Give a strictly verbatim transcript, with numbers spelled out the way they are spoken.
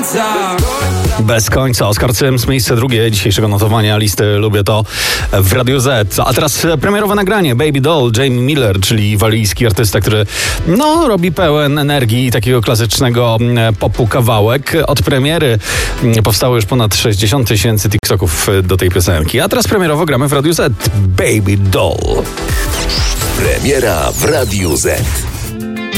końca. Bez końca. Oscar Sims, miejsce drugie dzisiejszego notowania listy Lubię To w Radiu Z. A teraz premierowe nagranie Baby Doll, Jamie Miller, czyli walijski artysta, który no robi pełen energii i takiego klasycznego popu kawałek. Od premiery powstało już ponad sześćdziesiąt tysięcy TikToków do tej piosenki. A teraz premierowo gramy w Radiu Z. Baby Doll. Premiera w Radiu Z.